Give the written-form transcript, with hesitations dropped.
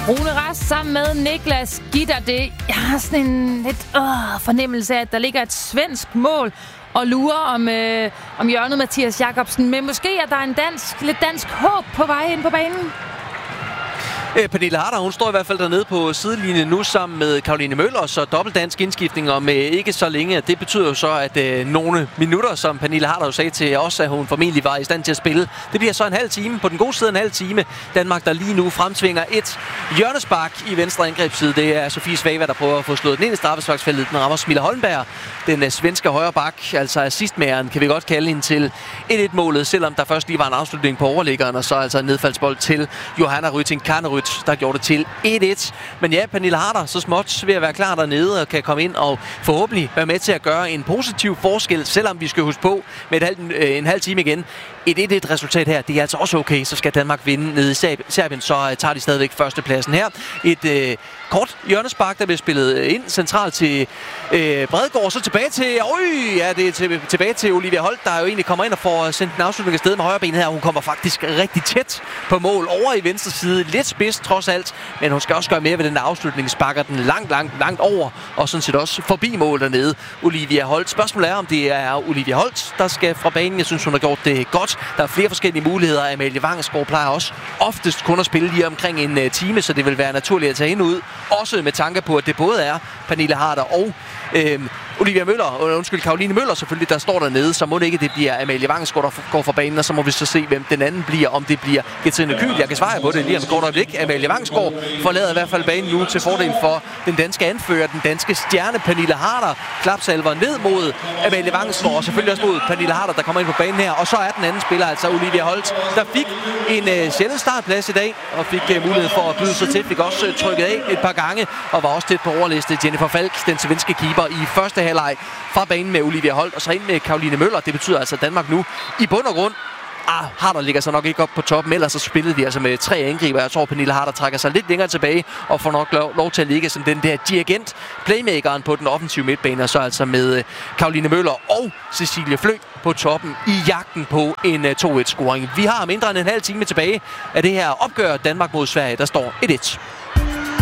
Rune Rast sammen med Niklas Gitter. Jeg har sådan en lidt fornemmelse af, at der ligger et svensk mål og lurer om hjørnet Mathias Jakobsen. Men måske er der en lidt dansk håb på vej ind på banen. Pernille Harder, hun står i hvert fald dernede på sidelinjen nu sammen med Caroline Møller, så dobbelt dansk indskiftning om ikke så længe. Det betyder jo så, at nogle minutter, som Pernille Harder jo sagde til os, at hun formentlig var i stand til at spille. Det bliver så en halv time. På den gode side en halv time. Danmark, der lige nu fremtvinger et hjørnespark i venstre angrebsside. Det er Sofie Svava, der prøver at få slået den ind i straffesparksfeltet. Den rammer Smilla Holmberg, den svenske højre bak, altså assistmageren, kan vi godt kalde hende til 1-1-målet, selvom der først lige var en afslutning på overliggeren, og så altså en nedfaldsbold til Johanna Rytting-Kanerud, der gjorde det til 1-1. Men ja, Pernille Harder så småt ved at være klar dernede og kan komme ind og forhåbentlig være med til at gøre en positiv forskel, selvom vi skal huske på med en halv time igen. Et 1-1-resultat her, det er altså også okay. Så skal Danmark vinde nede i Serbien, så tager de stadigvæk førstepladsen her. Et kort hjørnespark, der bliver spillet ind centralt til Bredgaard, så tilbage til tilbage til Olivia Holt, der jo egentlig kommer ind og får sendt en afslutning afsted med højre ben her. Hun kommer faktisk rigtig tæt på mål over i venstre side. Lidt spids trods alt, men hun skal også gøre mere ved den afslutning. Sparker den langt over, og sådan set også forbi mål dernede. Olivia Holt. Spørgsmålet er, om det er Olivia Holt, der skal fra banen. Jeg synes, hun har gjort det godt. Der er flere forskellige muligheder. Amalie Vangsgaard plejer også oftest kun at spille lige omkring en time, så det vil være naturligt at tage hende ud. Også med tanke på, at det både er Pernille Harder og Caroline Møller selvfølgelig, der står dernede, så må det ikke det bliver Amalie Vangsgaard, der går fra banen, og så må vi så se, hvem den anden bliver, om det bliver Katrine Kyhl. Jeg kan svare på det lige om et kort øjeblik. Amalie Vangsgaard forlader i hvert fald banen nu til fordel for den danske anfører, den danske stjerne Pernille Harder. Klapsalver ned mod Amalie Vangsgaard, og selvfølgelig også mod Pernille Harder, der kommer ind på banen her. Og så er den anden spiller, altså Olivia Holt, der fik en sjælden startplads i dag, og fik mulighed for at byde sig til. Fik også trykket af et par gange, og var også tæt på overliste Jennifer Falk, den svenske keeper, i første halvleg fra banen med Olivia Holt, og så ind med Caroline Møller. Det betyder altså, at Danmark nu i bund og grund Harder ligger så nok ikke op på toppen, ellers så spillede de altså med 3 angriber. Jeg tror, Pernille Harder trækker sig lidt længere tilbage og får nok lov til at ligge som den der dirigent, playmakeren på den offensive midtbane, og så altså med Caroline Møller og Cecilie Flø på toppen i jagten på en 2-1-scoring. Vi har mindre end en halv time tilbage af det her opgør Danmark mod Sverige, der står 1-1.